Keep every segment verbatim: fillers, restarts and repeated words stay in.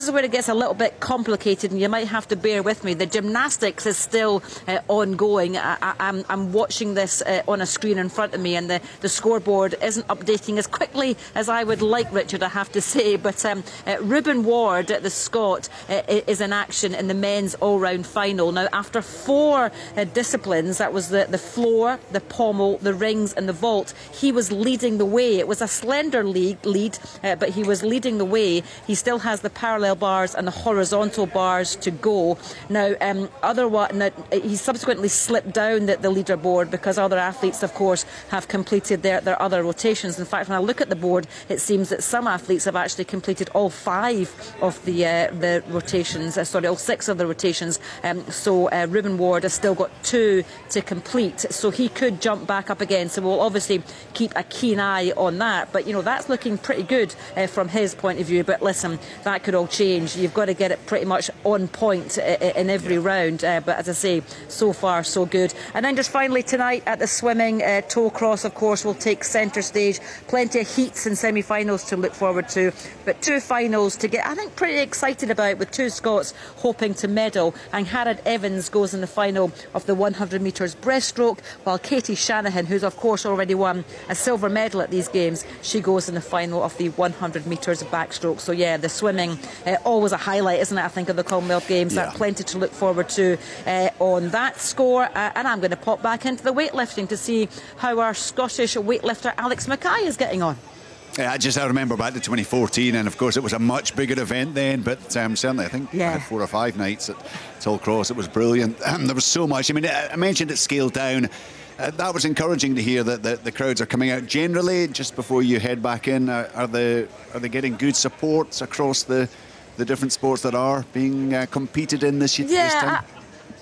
is where it gets a little bit complicated, and you might have to bear with me. The gymnastics is still uh, ongoing. I, I, I'm, I'm watching this uh, on a screen in front of me, and the, the scoreboard isn't updating as quickly as I would like, Richard, I have to say. But um, uh, Ruben Ward, the Scot, uh, is in action in the men's all-round final. Now, after four uh, disciplines, that was the, the floor, the pommel, the rings and the vault, he was leading the way. It was a slender lead, lead uh, but he was leading the way. He still has the parallel bars and the horizontal bars to go. Now, um, otherwise, now, he subsequently slipped down the, the leaderboard because other athletes, of course, have completed their, their other rotations. In fact, when I look at the board, it seems that some athletes have actually completed all five of the uh, the rotations, uh, sorry, all six of the rotations. Um, so uh, Ruben Ward has still got two to complete, so he could jump back up again. So we'll obviously keep a keen eye on that. But, you know, that's looking pretty good uh, from his point of view. But listen, that could all change. You've got to get it pretty much on point uh, in every round. Uh, but as I say, so far, so good. And then just finally tonight at the swimming, uh, toe cross, of course, will take centre stage. Plenty of heats and semi-finals to look forward to. But two finals to get, I think, pretty excited about, with two Scots hoping to medal. And Harrod Evans goes in the final of the one hundred metres breaststroke, while Katie Shanahan, who's of course already won a silver medal at these games, she goes in the final of the one hundred metres backstroke. So yeah, the swimming, uh, always a highlight, isn't it, I think, of the Commonwealth Games. Yeah. Plenty to look forward to uh, on that score. Uh, and I'm going to pop back into the weightlifting to see how our Scottish weightlifter Alex Mackay is getting on. Yeah, I just I remember back to twenty fourteen, and of course it was a much bigger event then, but um, certainly I think yeah. I had four or five nights at Tall Cross. It was brilliant. Um, there was so much. I mean, I mentioned it scaled down. Uh, that was encouraging to hear that the, the crowds are coming out. Generally, just before you head back in, uh, are they are they getting good support across the the different sports that are being uh, competed in this, yeah, this time? I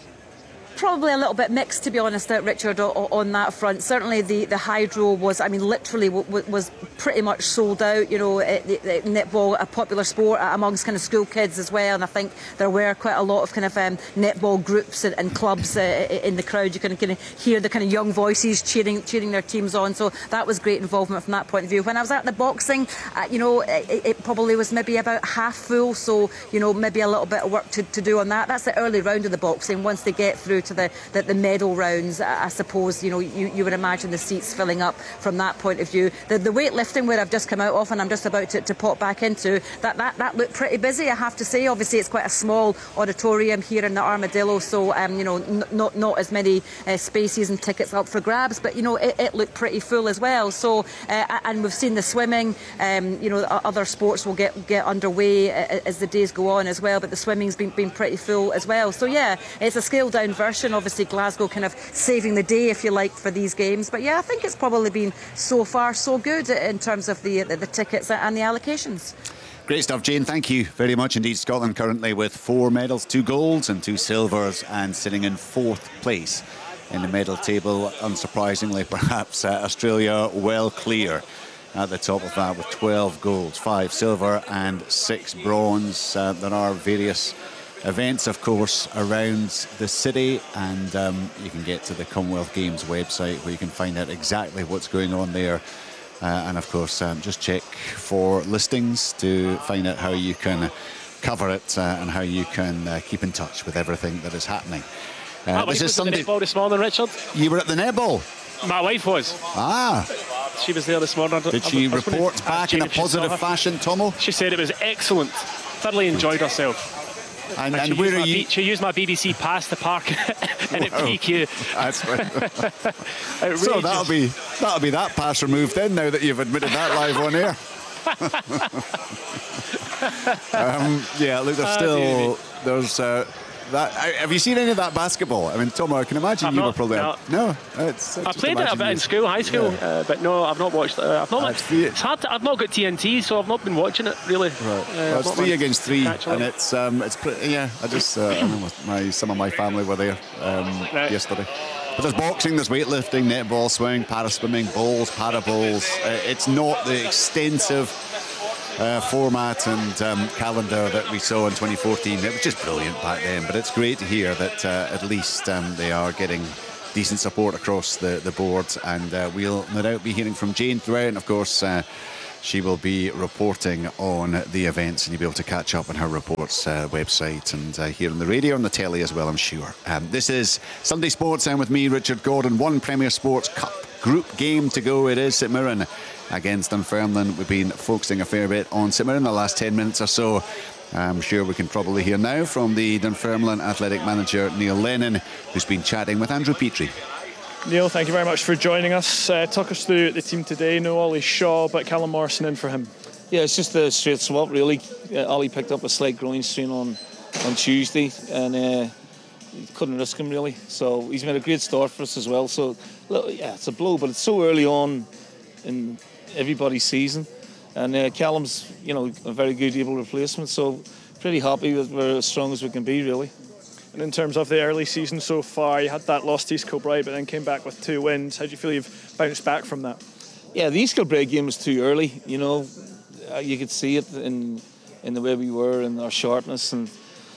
Probably a little bit mixed, to be honest, uh, Richard, on that front. Certainly the, the hydro was, I mean, literally w was pretty much sold out. You know, it, it, it, netball, a popular sport amongst kind of school kids as well. And I think there were quite a lot of kind of um, netball groups and, and clubs uh, in the crowd. You can kind of hear the kind of young voices cheering cheering their teams on. So that was great involvement from that point of view. When I was at the boxing, uh, you know, it, it probably was maybe about half full. So, you know, maybe a little bit of work to, to do on that. That's the early round of the boxing. Once they get through to the, the, the medal rounds, I suppose, you know, you, you would imagine the seats filling up from that point of view. The, the weightlifting, where I've just come out of and I'm just about to, to pop back into, that, that, that looked pretty busy, I have to say. Obviously, it's quite a small auditorium here in the Armadillo, so, um, you know, n not, not as many uh, spaces and tickets up for grabs, but, you know, it, it looked pretty full as well. So, uh, and we've seen the swimming, um, you know, other sports will get, get underway as the days go on as well, but the swimming's been, been pretty full as well. So, yeah, it's a scaled-down version. Obviously, Glasgow kind of saving the day, if you like, for these games. But yeah, I think it's probably been so far so good in terms of the, the, the tickets and the allocations. Great stuff, Jane. Thank you very much indeed. Scotland currently with four medals, two golds and two silvers, and sitting in fourth place in the medal table. Unsurprisingly, perhaps, uh, Australia well clear at the top of that with twelve golds, five silver and six bronze. Uh, there are various events, of course, around the city, and um, you can get to the Commonwealth Games website where you can find out exactly what's going on there. Uh, and of course, um, just check for listings to find out how you can cover it uh, and how you can uh, keep in touch with everything that is happening. Uh, My wife was at the netball this morning, Richard. You were at the netball? My wife was. Ah. She was there this morning. Did she report back in a positive fashion, Tomo? She said it was excellent. Thoroughly enjoyed herself. And, and, and she, where used are you? she used my B B C pass to park in at P Q. That's right. So that'll be that'll be that pass removed then, now that you've admitted that live on air. um, yeah, look, there's still there's. Uh, That, have you seen any of that basketball? I mean, Tomo, I can imagine I've you not, were probably no. no. It's, I played it a bit in school, high school, yeah. uh, but no, I've not watched. Uh, I've not. Uh, it's, it's hard. To, I've not got T N T, so I've not been watching it really. Right. Uh, well, it's three against three, and it's um, it's pretty. Yeah, I just uh, I know my some of my family were there um, right. yesterday. But there's boxing, there's weightlifting, netball, swimming, para swimming, bowls, para bowls. Uh, it's not the extensive Uh, format and um, calendar that we saw in twenty fourteen. It was just brilliant back then, but it's great to hear that uh, at least um, they are getting decent support across the, the board, and uh, we'll no doubt be hearing from Jane throughout, and of course uh, she will be reporting on the events, and you'll be able to catch up on her reports uh, website and uh, here on the radio and the telly as well, I'm sure. Um, this is Sunday Sports, and with me, Richard Gordon. One Premier Sports Cup group game to go. It is St Mirren against Dunfermline. We've been focusing a fair bit on St Mirren the last ten minutes or so. I'm sure we can probably hear now from the Dunfermline athletic manager Neil Lennon, who's been chatting with Andrew Petrie. Neil, thank you very much for joining us. Uh, talk us through the team today. No Ollie Shaw, but Callum Morrison in for him. Yeah, it's just a straight swap, really. Uh, Ollie picked up a slight groin strain on, on Tuesday, and uh, couldn't risk him, really. So he's made a great start for us as well. So, yeah, it's a blow, but it's so early on in everybody's season. And uh, Callum's, you know, a very good, able replacement. So pretty happy that we're as strong as we can be, really. And in terms of the early season so far, you had that loss to East Kilbride, but then came back with two wins. How do you feel you've bounced back from that? Yeah, the East Kilbride game was too early. You know, uh, you could see it in in the way we were and our sharpness. And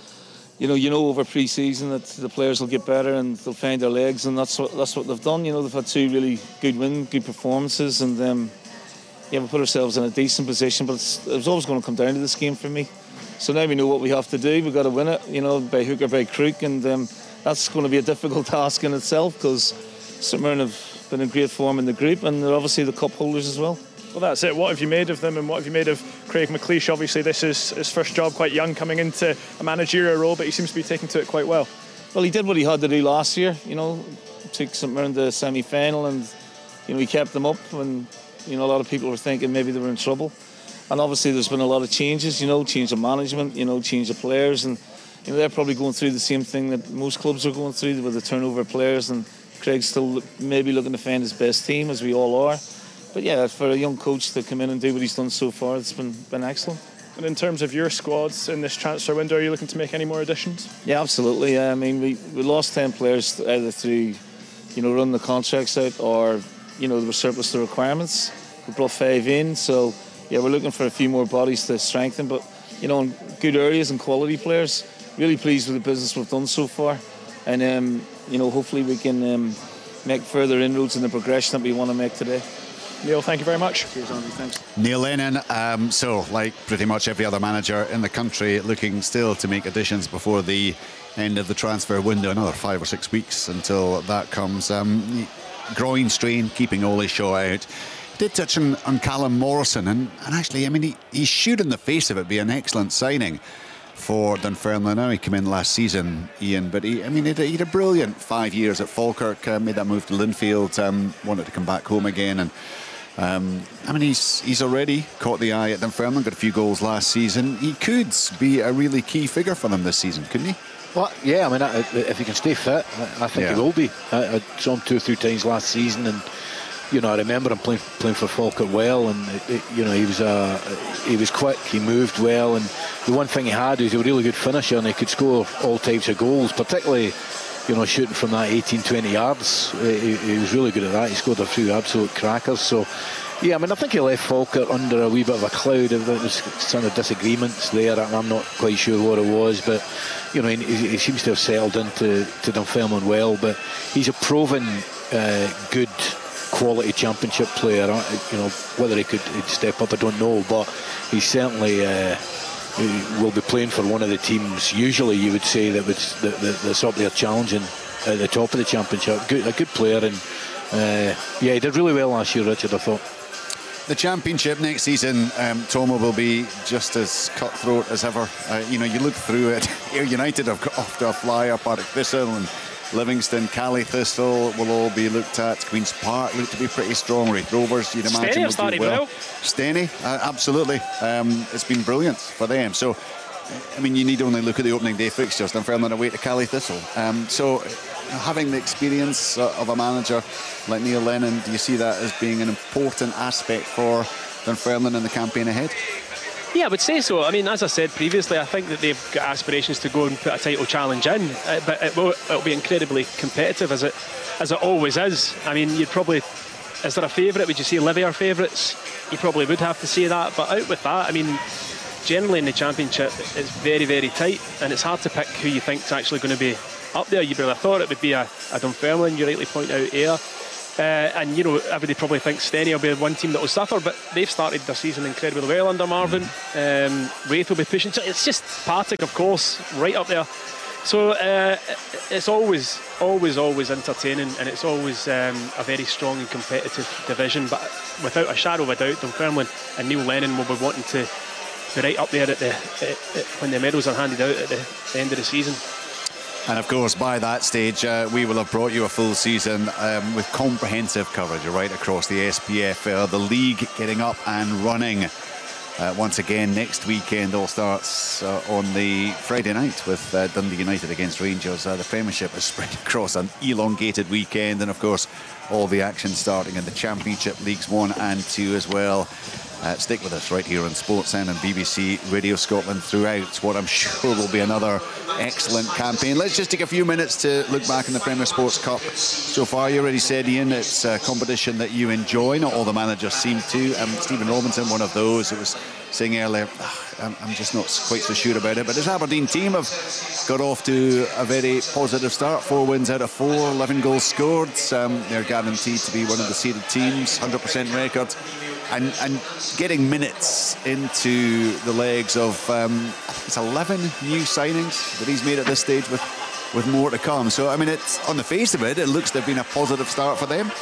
you know, you know over pre-season that the players will get better and they'll find their legs, and that's what that's what they've done. You know, they've had two really good win, good performances, and um, yeah, we put ourselves in a decent position. But it's, it was always going to come down to this game for me. So now we know what we have to do. We've got to win it, you know, by hook or by crook, and um, that's going to be a difficult task in itself, because St Mirren have been in great form in the group, and they're obviously the cup holders as well. Well, that's it. What have you made of them, and what have you made of Craig McLeish? Obviously, this is his first job, quite young, coming into a managerial role, but he seems to be taking to it quite well. Well, he did what he had to do last year, you know, took St Mirren to the semi-final, and, you know, he kept them up when, you know, a lot of people were thinking maybe they were in trouble. And obviously there's been a lot of changes, you know, change of management, you know, change of players, and you know they're probably going through the same thing that most clubs are going through with the turnover of players, and Craig's still maybe looking to find his best team, as we all are. But yeah, for a young coach to come in and do what he's done so far, it's been been excellent. And in terms of your squads in this transfer window, are you looking to make any more additions? Yeah, absolutely. I mean, we, we lost ten players either through, you know, running the contracts out, or, you know, there were surplus to requirements. We brought five in, so yeah, we're looking for a few more bodies to strengthen, but, you know, in good areas and quality players. Really pleased with the business we've done so far. And, um, you know, hopefully we can um, make further inroads in the progression that we want to make today. Neil, thank you very much. Cheers, Andy. Thanks. Neil Lennon, um, so like pretty much every other manager in the country, looking still to make additions before the end of the transfer window. Another five or six weeks until that comes. Um, groin strain, keeping Ollie Shaw out. Did touch on, on Callum Morrison, and, and actually, I mean, he, he should in the face of it be an excellent signing for Dunfermline. I know he came in last season, Ian, but he, I mean, he had, a, he had a brilliant five years at Falkirk, uh, made that move to Linfield, um, wanted to come back home again, and um, I mean, he's he's already caught the eye at Dunfermline, got a few goals last season. He could be a really key figure for them this season, couldn't he? Well, yeah, I mean, if he can stay fit, I think yeah. he will be. I, I saw him two or three times last season, and you know, I remember him playing playing for Falkirk well, and it, it, you know, he was uh, he was quick, he moved well, and the one thing he had was a really good finisher, and he could score all types of goals, particularly, you know, shooting from that eighteen, twenty yards. He, he was really good at that. He scored a few absolute crackers. So, yeah, I mean, I think he left Falkirk under a wee bit of a cloud. There was some of disagreements there. I'm not quite sure what it was, but you know, he, he seems to have settled into to Dunfermline well. But he's a proven uh, good quality championship player. You know, whether he could he'd step up, I don't know, but he certainly uh, he will be playing for one of the teams. Usually, you would say that was that, that, that's up there challenging at the top of the championship. Good, a good player, and uh, yeah, he did really well last year, Richard, I thought. The championship next season, um, Tomo, will be just as cutthroat as ever. Uh, you know, you look through it. Ayr United have got off to a flyer. Partick Thistle and Livingston, Cali Thistle will all be looked at. Queen's Park look to be pretty strong. Raith Rovers, you'd imagine, will do well. Steny, uh, absolutely. Um, it's been brilliant for them. So, I mean, you need only look at the opening day fixtures. Dunfermline away to Cali Thistle. Um, so, having the experience of a manager like Neil Lennon, do you see that as being an important aspect for Dunfermline in the campaign ahead? Yeah, I would say so. I mean, as I said previously, I think that they've got aspirations to go and put a title challenge in, uh, but it will, it'll be incredibly competitive, as it as it always is. I mean, you'd probably, is there a favourite? Would you say Livy are favourites? You probably would have to say that, but out with that, I mean, generally in the championship, it's very, very tight, and it's hard to pick who you think is actually going to be up there. You would have thought it would be a, a Dunfermline, you rightly point out Ayr. Uh, and you know, everybody probably thinks Steny will be the one team that will suffer, but they've started their season incredibly well under Marvin. Um, Wraith will be pushing. So it's just Partick, of course, right up there. So uh, it's always, always, always entertaining, and it's always um, a very strong and competitive division. But without a shadow of a doubt, Dunfermline and Neil Lennon will be wanting to be right up there at the at, at, when the medals are handed out at the, the end of the season. And of course, by that stage, uh, we will have brought you a full season um, with comprehensive coverage right across the S P F L, the league getting up and running. Uh, once again, next weekend all starts uh, on the Friday night with uh, Dundee United against Rangers. Uh, the Premiership is spread across an elongated weekend, and of course, all the action starting in the Championship Leagues one and two as well. Uh, stick with us right here on Sportsound and B B C Radio Scotland throughout what I'm sure will be another excellent campaign. Let's just take a few minutes to look back in the Premier Sports Cup so far. You already said, Ian, it's a competition that you enjoy. Not all the managers seem to. Um, Stephen Robinson, one of those who was saying earlier, I'm, I'm just not quite so sure about it. But his Aberdeen team have got off to a very positive start. Four wins out of four, eleven goals scored. Um, they're guaranteed to be one of the seeded teams, one hundred percent record. And, and getting minutes into the legs of um, it's eleven new signings that he's made at this stage, with with more to come. So I mean, it's on the face of it, it looks to have been a positive start for them.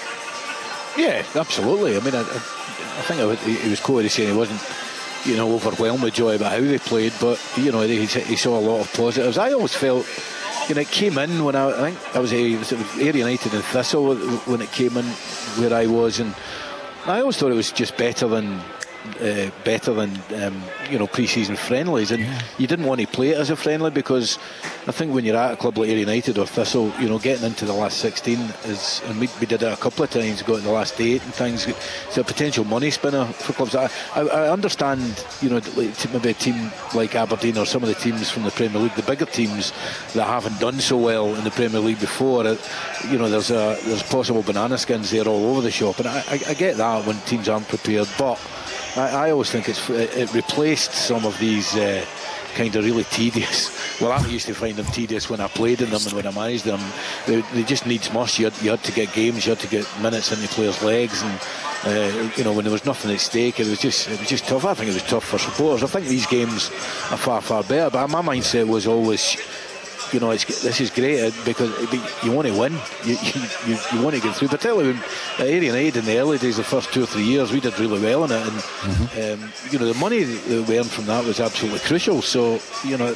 Yeah, absolutely. I mean, I, I think it, he was quoted saying he wasn't, you know, overwhelmed with joy about how they played, but you know, he, he saw a lot of positives. I always felt, you know, it came in when I, I think I was a was it Ayr United and Thistle when it came in where I was, and I always thought it was just better than uh, better than um, you know, pre-season friendlies, and yeah. you didn't want to play it as a friendly because I think when you're at a club like Ayr United or Thistle, you know, getting into the last sixteen is, and we, we did it a couple of times, got in the last eight and things. It's a potential money spinner for clubs. I, I, I understand, you know, maybe a team like Aberdeen or some of the teams from the Premier League, the bigger teams that haven't done so well in the Premier League before, it, you know, there's a there's possible banana skins there all over the shop, and I, I, I get that when teams aren't prepared, but I, I always think it's it replaced some of these uh, kind of really tedious. Well, I used to find them tedious when I played in them and when I managed them. They, they just needs must. You had, you had to get games, you had to get minutes into players' legs, and uh, you know, when there was nothing at stake, it was just it was just tough. I think it was tough for supporters. I think these games are far far better. But my mindset was always, you know, it's, this is great because you want to win, you, you, you want to get through. Particularly when at Ayr United in the early days, the first two or three years, we did really well in it, and mm-hmm. um, you know, the money that we earned from that was absolutely crucial. So, you know,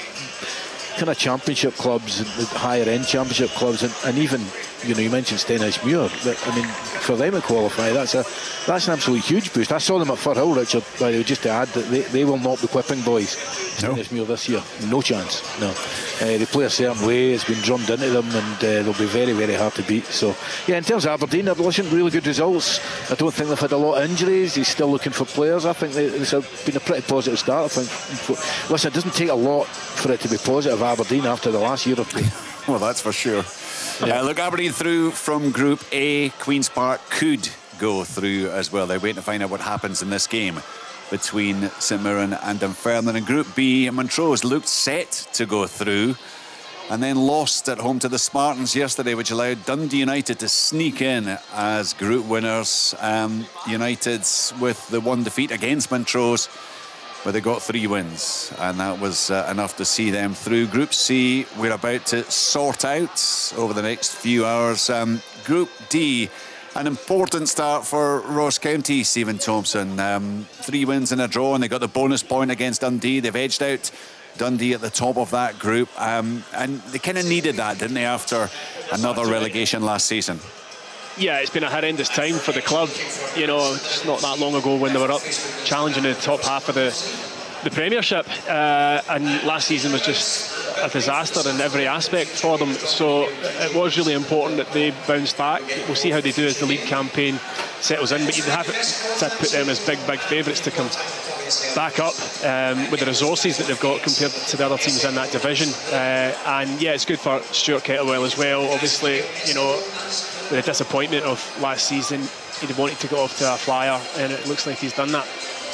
kind of championship clubs, higher end championship clubs, and, and even, you know, you mentioned Stenhousemuir, but I mean, for them to qualify, that's a that's an absolutely huge boost. I saw them at Firhill, Richard, by the way, just to add that they, they will not be whipping boys. No. Stenhousemuir this year, no chance. No, uh, they play a certain way. It's been drummed into them, and uh, they'll be very, very hard to beat. So, yeah, in terms of Aberdeen, they've listened really good results. I don't think they've had a lot of injuries. He's still looking for players. I think they, it's been a pretty positive start. I think. Listen, it doesn't take a lot for it to be positive. Aberdeen after the last year or two. Well, that's for sure. Yeah. Uh, look, Aberdeen through from Group A. Queen's Park could go through as well. They're waiting to find out what happens in this game between St Mirren and Dunfermline. In Group B, Montrose looked set to go through and then lost at home to the Spartans yesterday, which allowed Dundee United to sneak in as group winners. Um, United with the one defeat against Montrose, but they got three wins, and that was uh, enough to see them through. Group C, we're about to sort out over the next few hours. Um, Group D, an important start for Ross County, Stephen Thompson. Um, three wins and a draw, and they got the bonus point against Dundee. They've edged out Dundee at the top of that group, um, and they kind of needed that, didn't they, after another relegation last season? Yeah, it's been a horrendous time for the club. You know, it's not that long ago when they were up challenging the top half of the the Premiership, uh, and last season was just a disaster in every aspect for them. So it was really important that they bounced back. We'll see how they do as the league campaign settles in, but you'd have to put them as big, big favourites to come back up um, with the resources that they've got compared to the other teams in that division. Uh, and yeah, it's good for Stuart Kettlewell as well. Obviously, you know, with the disappointment of last season, he'd wanted to go off to a flyer, and it looks like he's done that.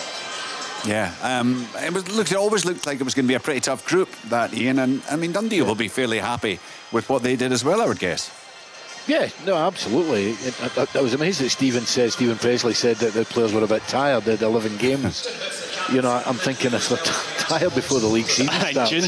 Yeah, um, it was looked. It always looked like it was going to be a pretty tough group, that, Ian. And I mean, Dundee will be fairly happy with what they did as well, I would guess. Yeah, no, absolutely. I, I, I was amazed that Stephen said, Stephen Presley said that the players were a bit tired. They had eleven games. You know, I'm thinking if they're t- tired before the league season starts. June